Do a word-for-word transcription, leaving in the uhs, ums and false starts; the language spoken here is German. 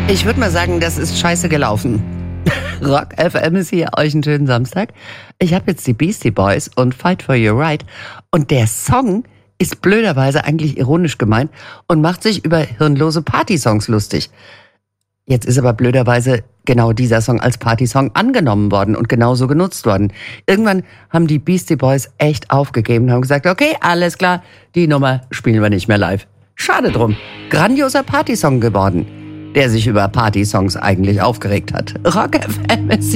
Ich würde mal sagen, das ist scheiße gelaufen. Rock F M ist hier, euch einen schönen Samstag. Ich habe jetzt die Beastie Boys und Fight for Your Right. Und der Song ist blöderweise eigentlich ironisch gemeint und macht sich über hirnlose Partysongs lustig. Jetzt ist aber blöderweise genau dieser Song als Partysong angenommen worden und genauso genutzt worden. Irgendwann haben die Beastie Boys echt aufgegeben und haben gesagt, okay, alles klar, die Nummer spielen wir nicht mehr live. Schade drum. Grandioser Partysong geworden, der sich über Partysongs eigentlich aufgeregt hat. Rock F M ist